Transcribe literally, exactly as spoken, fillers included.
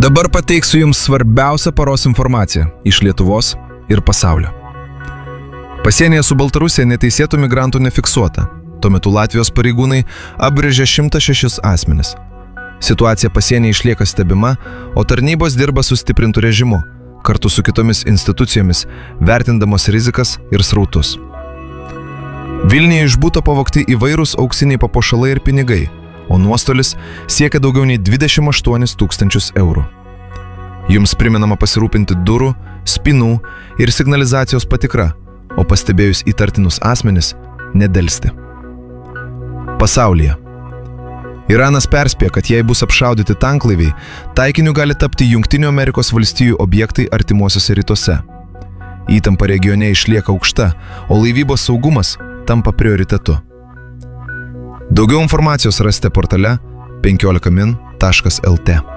Dabar pateiksiu Jums svarbiausią paros informaciją iš Lietuvos ir pasaulio. Pasienyje su Baltarusija neteisėtų migrantų nefiksuota. Tuo metu Latvijos pareigūnai apbrėžė šimtą šešis asmenis. Situacija pasienyje išlieka stebima, o tarnybos dirba sustiprintų režimu, kartu su kitomis institucijomis, vertindamos rizikas ir srautus. Vilniuje iš buto pavogti įvairūs auksiniai papuošalai ir pinigai, o nuostolis siekia daugiau nei dvidešimt aštuonis tūkstančius eurų. Jums primenama pasirūpinti durų, spynų ir signalizacijos patikra, o pastebėjus įtartinus asmenis, nedelsti. Pasaulyje. Iranas perspėja, kad jei bus apšaudyti tanklaiviai, taikiniu gali tapti Jungtinių Amerikos valstijų objektai artimuosiuose rytuose. Įtampa regione išlieka aukšta, o laivybos saugumas tampa prioritetu. Daugiau informacijos rasite portale penkiolika min taškas el te.